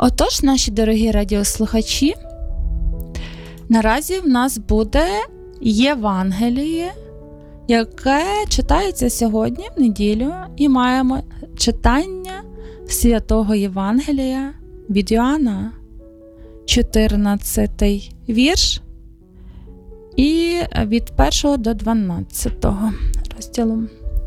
Отож, наші дорогі радіослухачі, наразі в нас буде Євангеліє, яке читається сьогодні в неділю, і маємо читання Святого Євангелія від Йоанна, 14 вірш, і від 1 до 12 розділу.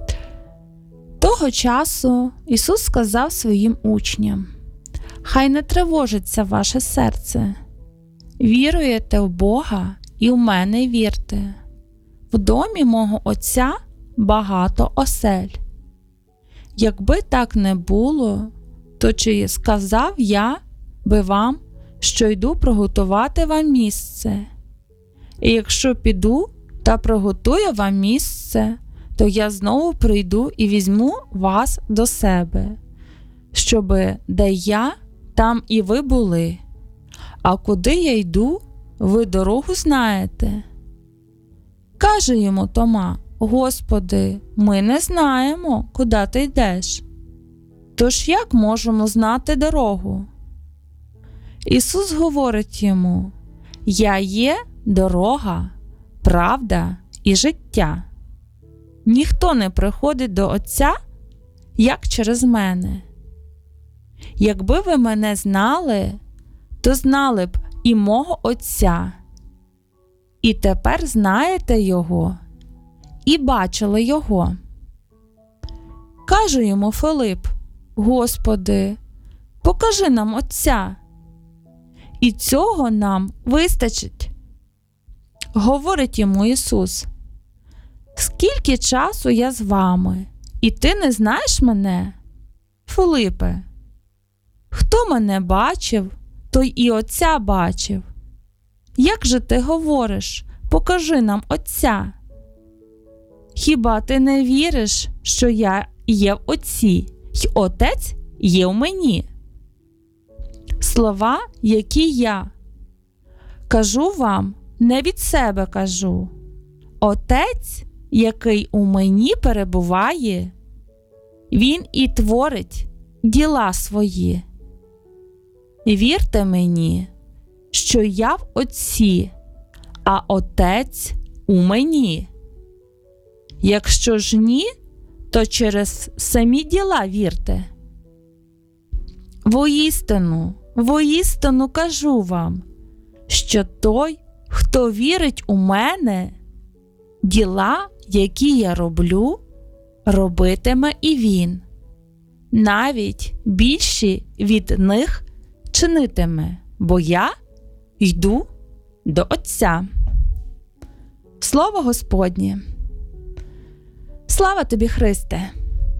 Того часу Ісус сказав своїм учням: «Хай не тривожиться ваше серце. Віруєте в Бога і в мене вірте. В домі мого Отця багато осель. Якби так не було, то чи сказав я би вам, що йду приготувати вам місце? І якщо піду та приготую вам місце, то я знову прийду і візьму вас до себе, щоби де я, там і ви були. А куди я йду, ви дорогу знаєте». Каже йому Тома: «Господи, ми не знаємо, куди ти йдеш. Тож як можемо знати дорогу?» Ісус говорить йому: «Я є дорога, правда і життя. Ніхто не приходить до Отця, як через мене. Якби ви мене знали, то знали б і мого Отця. І тепер знаєте Його, і бачили Його». Каже йому Филип: «Господи, покажи нам Отця, і цього нам вистачить». Говорить йому Ісус: «Скільки часу я з вами, і ти не знаєш мене? Филипе, хто мене бачив, той і Отця бачив. Як же ти говориш: покажи нам Отця? Хіба ти не віриш, що я є в Отці, й Отець є в мені? Слова, які я кажу вам, не від себе кажу. Отець, який у мені перебуває, Він і творить діла свої. Вірте мені, що я в Отці, а Отець у мені. Якщо ж ні, то через самі діла вірте. Воістину кажу вам, що той, хто вірить у мене, діла, які я роблю, робитиме і він. Навіть більші від них чинитиме, бо я йду до Отця». Слово Господнє. Слава тобі, Христе!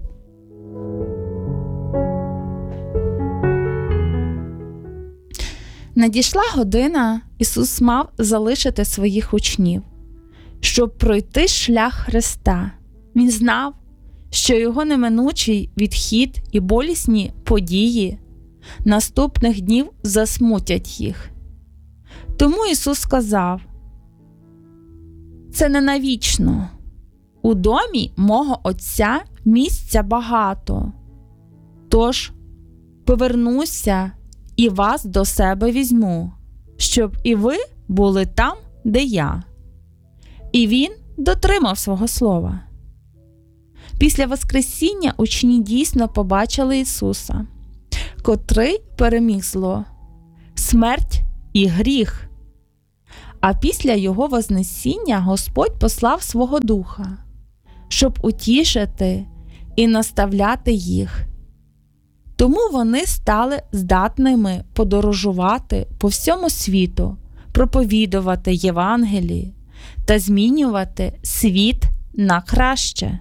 Надійшла година, Ісус мав залишити своїх учнів, щоб пройти шлях Христа. Він знав, що його неминучий відхід і болісні події наступних днів засмутять їх. Тому Ісус сказав: «Це не навічно. У домі мого Отця місця багато. Тож повернуся і вас до себе візьму, щоб і ви були там, де я». І Він дотримав свого слова. Після Воскресіння учні дійсно побачили Ісуса, котрий переміг зло, смерть і гріх. А після Його Вознесіння Господь послав свого Духа, щоб утішити і наставляти їх. Тому вони стали здатними подорожувати по всьому світу, проповідувати Євангеліє та змінювати світ на краще.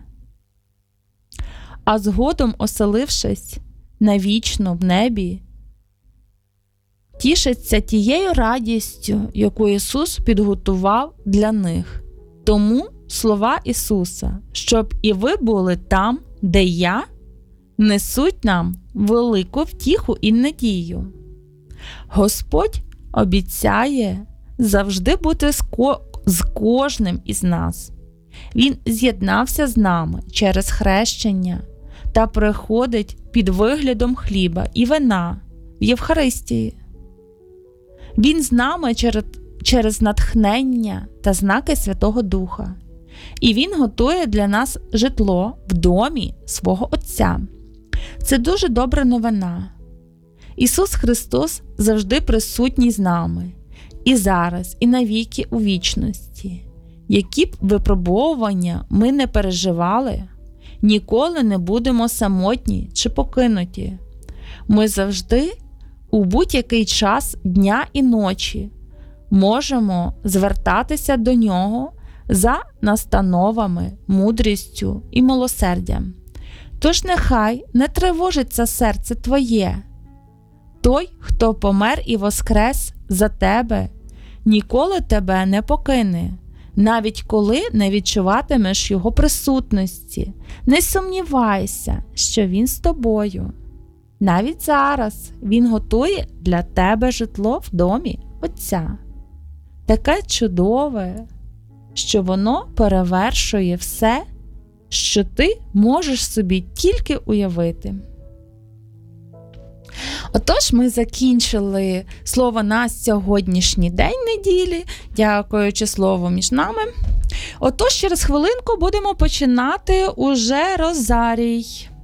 А згодом, оселившись навічно в небі, тішаться тією радістю, яку Ісус підготував для них. Тому слова Ісуса, щоб і ви були там, де я, несуть нам велику втіху і надію. Господь обіцяє завжди бути з кожним із нас. Він з'єднався з нами через хрещення та приходить під виглядом хліба і вина в Євхаристії. Він з нами через натхнення та знаки Святого Духа. І Він готує для нас житло в домі свого Отця. Це дуже добра новина. Ісус Христос завжди присутній з нами. І зараз, і навіки у вічності. Які б випробовування ми не переживали, ніколи не будемо самотні чи покинуті. Ми завжди, у будь-який час дня і ночі, можемо звертатися до Нього за настановами, мудрістю і милосердям. Тож нехай не тривожиться серце твоє. Той, хто помер і воскрес за тебе, ніколи тебе не покине, навіть коли не відчуватимеш Його присутності. Не сумнівайся, що Він з тобою. Навіть зараз Він готує для тебе житло в домі Отця. Таке чудове, що воно перевершує все, що ти можеш собі тільки уявити. Отож, ми закінчили слово на сьогоднішній день неділі, дякуючи слову між нами. Отож, через хвилинку будемо починати уже розарій.